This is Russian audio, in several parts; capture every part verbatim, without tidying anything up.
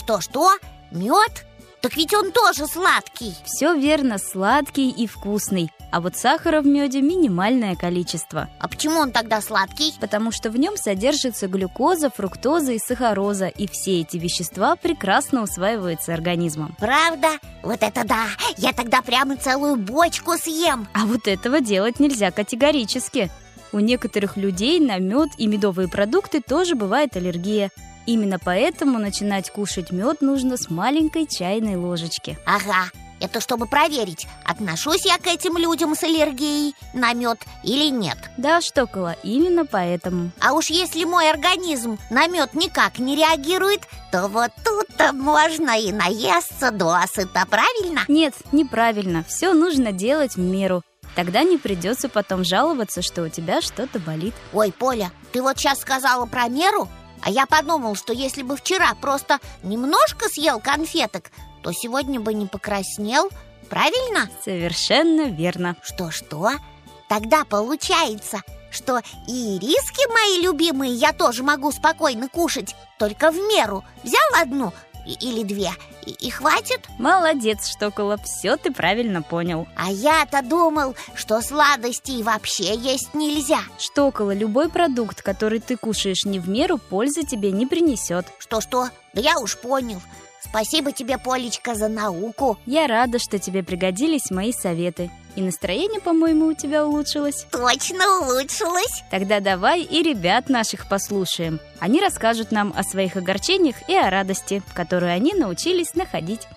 Что-что? Мед? Так ведь он тоже сладкий. Все верно, сладкий и вкусный. А вот сахара в меде минимальное количество. А почему он тогда сладкий? Потому что в нем содержится глюкоза, фруктоза и сахароза. И все эти вещества прекрасно усваиваются организмом. Правда? Вот это да! Я тогда прямо целую бочку съем. А вот этого делать нельзя категорически. У некоторых людей на мед и медовые продукты тоже бывает аллергия. Именно поэтому начинать кушать мед нужно с маленькой чайной ложечки. Ага, это чтобы проверить, отношусь я к этим людям с аллергией на мед или нет. Да, Штокола, именно поэтому. А уж если мой организм на мед никак не реагирует, то вот тут-то можно и наесться досыта, правильно? Нет, неправильно. Все нужно делать в меру. Тогда не придется потом жаловаться, что у тебя что-то болит. Ой, Поля, ты вот сейчас сказала про меру, а я подумал, что если бы вчера просто немножко съел конфеток, то сегодня бы не покраснел, правильно? Совершенно верно. Что-что? Тогда получается, что и ириски мои любимые я тоже могу спокойно кушать, только в меру. Взял одну или две, и, и хватит? Молодец, Штокола, все ты правильно понял. А я-то думал, что сладостей вообще есть нельзя. Штокола, любой продукт, который ты кушаешь не в меру, пользы тебе не принесет. Что-что? Да я уж понял. Спасибо тебе, Полечка, за науку. Я рада, что тебе пригодились мои советы. И настроение, по-моему, у тебя улучшилось. Точно улучшилось. Тогда давай и ребят наших послушаем. Они расскажут нам о своих огорчениях и о радости, которую они научились находить.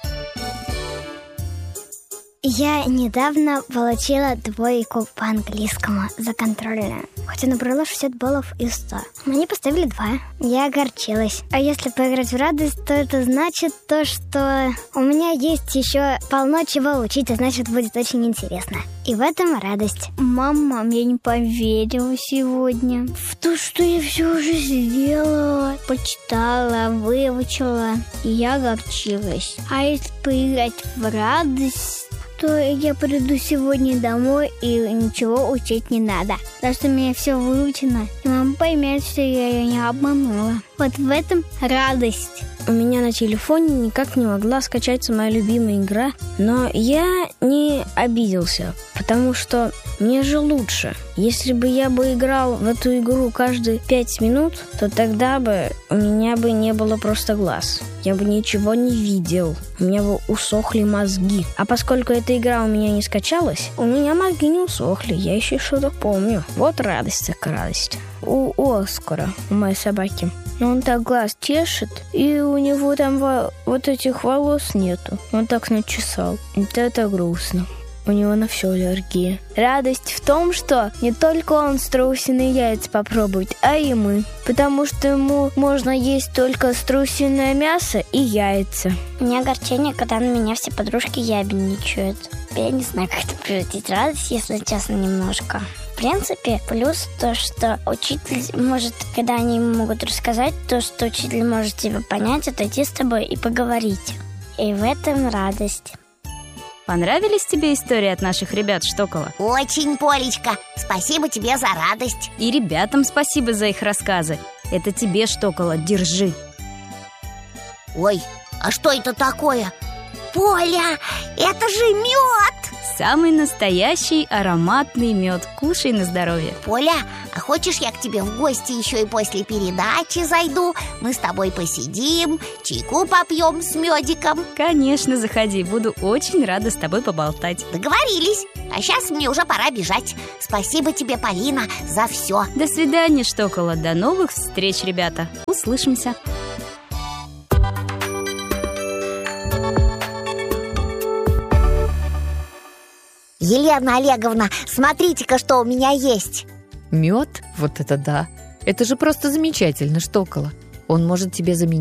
Я недавно получила двойку по английскому за контрольную, хотя набрала шестьдесят баллов из ста. Мне поставили два. Я огорчилась. А если поиграть в радость, то это значит то, что у меня есть еще полно чего учить, а значит будет очень интересно. И в этом радость. Мама мне не поверила сегодня в то, что я все уже сделала, почитала, выучила, и я огорчилась. А если поиграть в радость, то я приду сегодня домой и ничего учить не надо. Потому что у меня все выучено, и мама поймет, что я ее не обманула. Вот в этом радость. У меня на телефоне никак не могла скачаться моя любимая игра, но я не обиделся, потому что мне же лучше. Если бы я бы играл в эту игру каждые пять минут, то тогда бы у меня бы не было просто глаз. Я бы ничего не видел, у меня бы усохли мозги. А поскольку эта игра у меня не скачалась, у меня мозги не усохли, я еще что-то помню. Вот радость так радость. У Оскара, у моей собаки, он так глаз чешет, и у него там во- вот этих волос нету. Он так начесал. Это, это грустно. У него на все аллергия. Радость в том, что не только он страусиные яйца попробует, а и мы. Потому что ему можно есть только страусиное мясо и яйца. У меня огорчение, когда на меня все подружки ябедничают. Я не знаю, как это превратить в радость, если честно, немножко. В принципе, плюс то, что учитель может, когда они ему могут рассказать, то, что учитель может тебя понять, отойти с тобой и поговорить. И в этом радость. Понравились тебе истории от наших ребят, Штокола? Очень, Полечка, спасибо тебе за радость. И ребятам спасибо за их рассказы. Это тебе, Штокола, держи. Ой, а что это такое? Поля, это же мед! Самый настоящий ароматный мед. Кушай на здоровье. Поля, а хочешь, я к тебе в гости еще и после передачи зайду? Мы с тобой посидим, чайку попьем с медиком. Конечно, заходи, буду очень рада с тобой поболтать. Договорились, а сейчас мне уже пора бежать. Спасибо тебе, Полина, за все. До свидания, Штокола, до новых встреч, ребята. Услышимся. Елена Олеговна, смотрите-ка, что у меня есть. Мед? Вот это да! Это же просто замечательно, Штокола. Он может тебе заменить